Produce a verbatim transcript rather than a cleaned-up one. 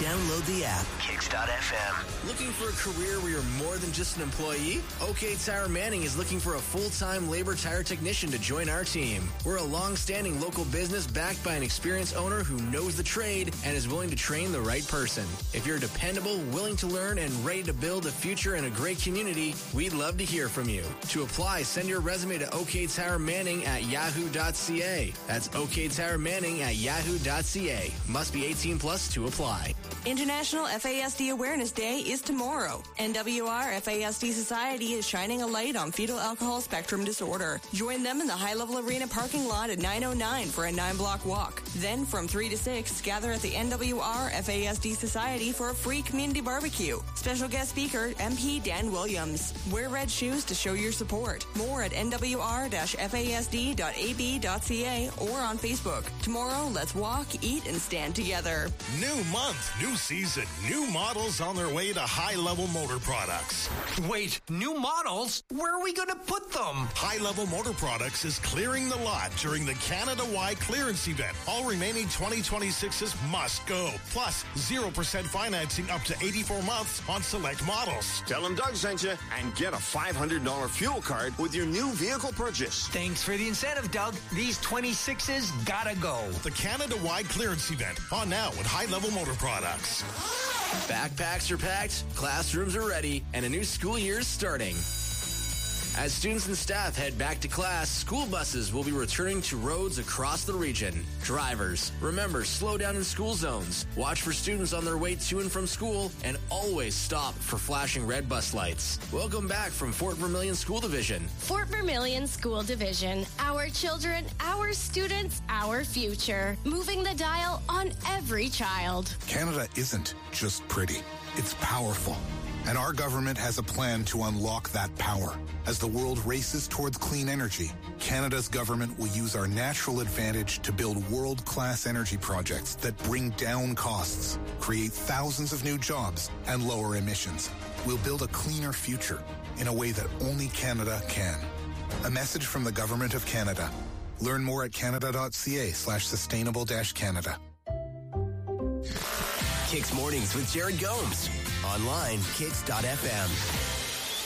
Download the app, Kicks dot F M. Looking for a career where you're more than just an employee? OK Tire Manning is looking for a full-time labor tire technician to join our team. We're a long-standing local business backed by an experienced owner who knows the trade and is willing to train the right person. If you're dependable, willing to learn, and ready to build a future in a great community, we'd love to hear from you. To apply, send your resume to OK Tire Manning at yahoo dot c a. That's OK Tire Manning at yahoo dot c a. Must be eighteen plus to apply. International F A S D Awareness Day is tomorrow. N W R F A S D Society is shining a light on fetal alcohol spectrum disorder. Join them in the High Level Arena parking lot at nine oh nine for a nine-block walk. Then from three to six, gather at the N W R F A S D Society for a free community barbecue. Special guest speaker, M P Dan Williams. Wear red shoes to show your support. More at N W R F A S D dot A B dot C A or on Facebook. Tomorrow, let's walk, eat, and stand together. New month, new season, new models on their way to High Level Motor Products. Wait, new models? Where are we going to put them? High Level Motor Products is clearing the lot during the Canada-wide clearance event. All remaining twenty twenty-sixes must go. Plus, zero percent financing up to eighty-four months on select models. Tell them Doug sent you and get a five hundred dollars fuel card with your new vehicle purchase. Thanks for the incentive, Doug. These twenty-sixes gotta go. The Canada-wide clearance event on now at High Level Motor Products. Backpacks are packed, classrooms are ready, and a new school year is starting. As students and staff head back to class, school buses will be returning to roads across the region. Drivers, remember, slow down in school zones. Watch for students on their way to and from school, and always stop for flashing red bus lights. Welcome back from Fort Vermilion School Division. Fort Vermilion School Division. Our children, our students, our future. Moving the dial on every child. Canada isn't just pretty. It's powerful. And our government has a plan to unlock that power. As the world races towards clean energy, Canada's government will use our natural advantage to build world-class energy projects that bring down costs, create thousands of new jobs, and lower emissions. We'll build a cleaner future in a way that only Canada can. A message from the Government of Canada. Learn more at canada dot c a slash sustainable dash Canada. Kicks Mornings with Jared Gomes. Online, Kicks dot F M.